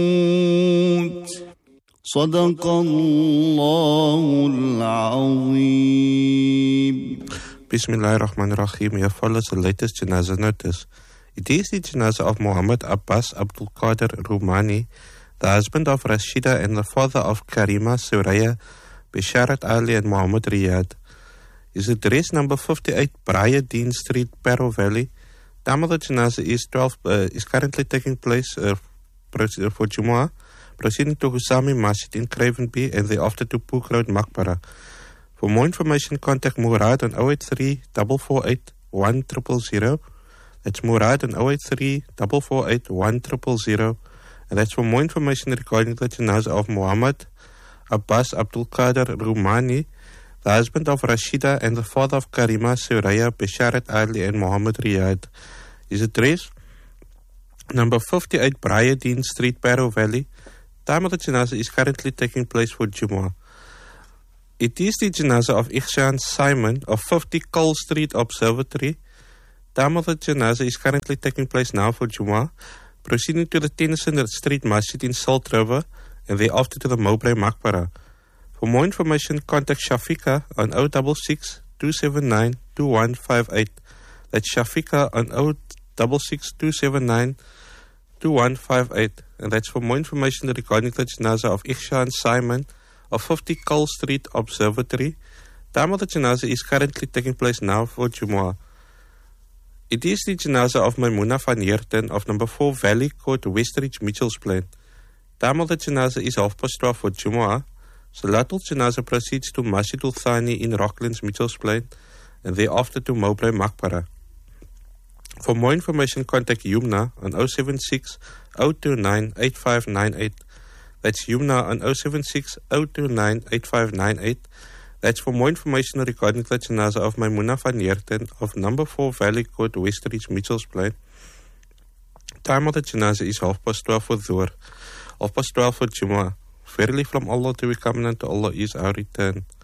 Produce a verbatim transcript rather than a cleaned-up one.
صدق الله العظيم. Bismillahirrahmanirrahim. Here follows the latest janazah notice. It is the janazah of Muhammad Abbas Abdul Qadir Rumani, the husband of Rashida and the father of Karima Suraya, Bisharat Ali and Muhammad Riyad. Is address number fifty-eight Briar Dean Street, Paro Valley. Time of the janazah is twelve uh, is currently taking place uh, for Jumu'ah, proceeding to Husami Masjid in Cravenby and thereafter to Pook Road, Makbara. For more information, contact Murad on oh eight three, four four eight, one zero zero zero. That's Murad on oh eight three, four four eight, one zero zero zero. And that's for more information regarding the janazah of Muhammad Abbas Abdul Qadir Rumani, the husband of Rashida and the father of Karima Suraya, Bisharat Ali and Muhammad Riyad. His address, number fifty-eight Briar Dean Street, Paro Valley. Time of the janazah is currently taking place for Jumu'ah. It is the janazah of Ihsan Simon of fifty Cole Street Observatory. Time of the janazah is currently taking place now for Jumu'ah, proceeding to the Tennyson Street Masjid in Salt River and thereafter to the Mowbray Makbara. For more information, contact Shafika on oh six six, two seven nine, two one five eight. That's Shafika on oh six six, two seven nine, two one five eight. And that's for more information regarding the janazah of Ihsan Simon of fifty Cole Street Observatory. Time of the janazah is currently taking place now for Jumu'ah. It is the janazah of Maimuna van Heerden of number four Valley Court, Westridge, Mitchells Plain. Time of the janazah is half past twelve for Jumu'ah. Salatul janazah proceeds to Masjidul Thani in Rocklands, Mitchells Plain, and thereafter to Mowbray Makbara. For more information, contact Yumna on oh seven six, oh two nine, eight five nine eight. That's Yumna on oh seven six, oh two nine, eight five nine eight. That's for more information regarding the janazah of Maimuna van Heerden of number four Valley Court, Westridge, Mitchells Plain. Time of the janazah is half past twelve for Dhuhr, half past twelve for Jumu'ah. Verily from Allah to be coming, and to Allah is our return.